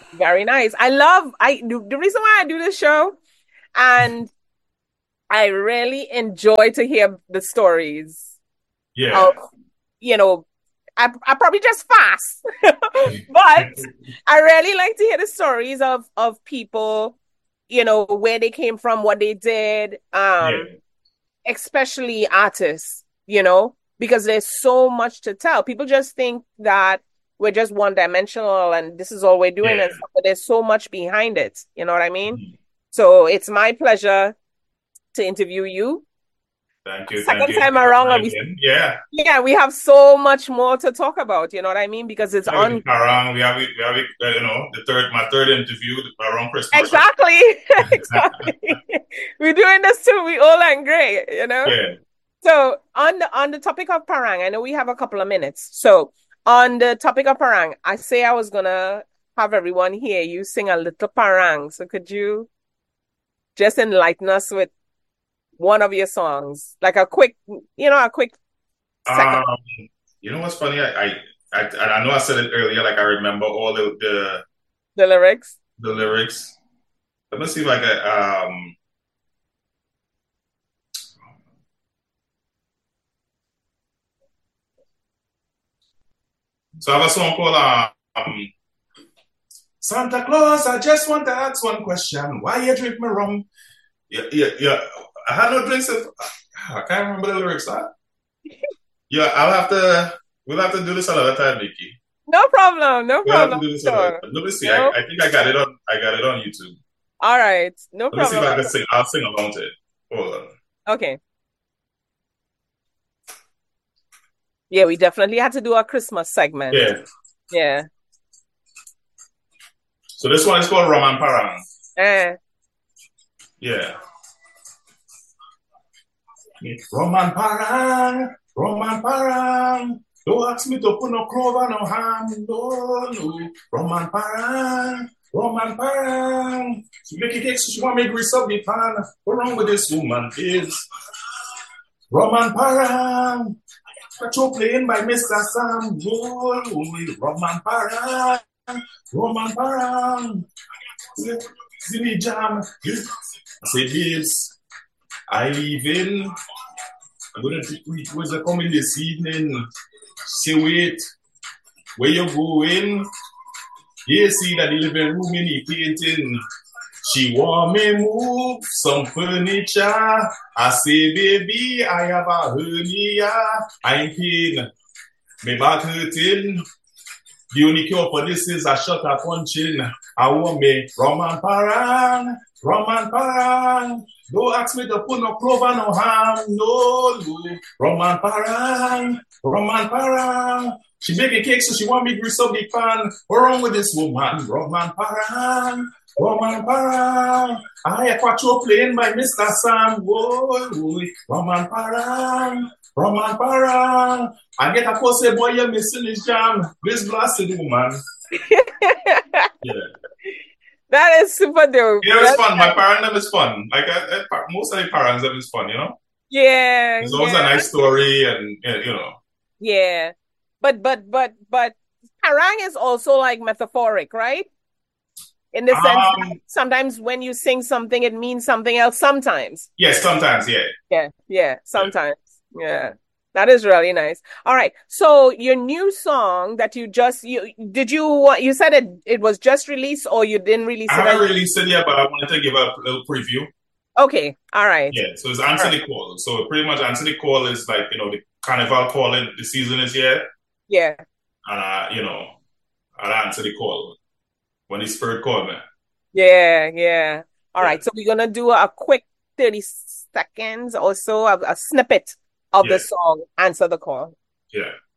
Very nice. The reason why I do this show, and I really enjoy to hear the stories of, Yeah. you know, I probably just fast, but I really like to hear the stories of people, where they came from, what they did, Yeah. especially artists, because there's so much to tell. People just think that we're just one dimensional and this is all we're doing and Yeah. stuff, but there's so much behind it. You know what I mean? Mhm. So it's my pleasure to interview you. Thank you. Thank Second you. If time you don't around, and mind then. Yeah. we have so much more to talk about. You know what I mean? Because it's Yeah, with on. the Parang, we have it, my third interview around Christmas, right? Exactly. Exactly. We're doing this too. We all and great. Yeah. So on the topic of parang, I know we have a couple of minutes. So on the topic of parang, I say I was gonna have everyone hear you sing a little parang. So could you just enlighten us with one of your songs, like a quick second, Um, you know what's funny? I know I said it earlier. Like I remember all the lyrics. the lyrics. Let me see if I can. So I have a song called Santa Claus. I just want to ask one question. Why you drink my rum? Yeah, yeah, yeah. I had no drinks. I can't remember the lyrics. Huh? Yeah, We'll have to do this another time, Nikki. No problem. No We'll have to problem. do this another Sure. time. Let me see. No. I think I got it on. I got it on YouTube. All right. No Let me see if problem. I can sing. I'll sing along to it. Hold on. Okay. Yeah, we definitely had to do a Christmas segment. Yeah. Yeah. So this one is called Roman Parang. Eh. Yeah. Roman Parang, Roman Parang. Don't ask me to put no clover, no ham, no, no. Roman Parang, Roman Parang. She make a cake, so she want me to grease up the pan. What's wrong with this woman is Roman Parang. Patrol playing by Mr. Sam. Oh, Roman Parang, Roman Parang. Zimmy Jam. I say, babes, I leave in. I'm going to treat was coming this evening. Say, wait, where you going? You see that the living room in the painting. She want me move some furniture. I say, baby, I have a hernia. I'm pain. My back hurting. The only cure for this is a shot a punching. I want me Roman Parang, Roman Parang. Don't ask me to put no clover, no ham, no, no. Roman Parang, Roman Parang. She making cake, so she want me grease up the pan. What's wrong with this woman? Roman Parang, Roman Parang. I have quattro playing by Mr. Sam. Whoa, whoa. Roman Parang, Roman Parang. I get a call say, boy, you're missing this jam. This blasted woman. Yeah. That is super dope. Yeah, it's fun. My parent them is fun. Like most of the parents them is fun, you know. Yeah, It's always a yeah, nice story, and you know. yeah. But parang is also like metaphoric, right? In the sense that Um, sometimes when you sing something, it means something else sometimes. yes, sometimes, yeah, Yeah, yeah, yeah. sometimes. Yeah. That is really nice. All right. So your new song that you said it was just released or you didn't I release it haven't as released it yet, but I wanted to give a little preview. okay. All right. Yeah, so it's All Answer right. the Call. So pretty much Answer the Call is like the carnival calling the season is here, Yeah. and I'll answer the call when the spirit call me. Yeah, yeah. All Yeah, right. So we're gonna do a quick 30 seconds or so of a snippet of the yeah, song, Answer the Call. yeah.